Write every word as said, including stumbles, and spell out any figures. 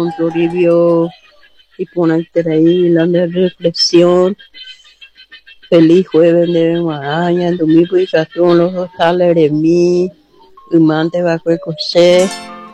Toribio y ponerte ahí la de reflexión. Feliz jueves de maraña, domingo y ratón, los dos tales de mí, y mante va a coser.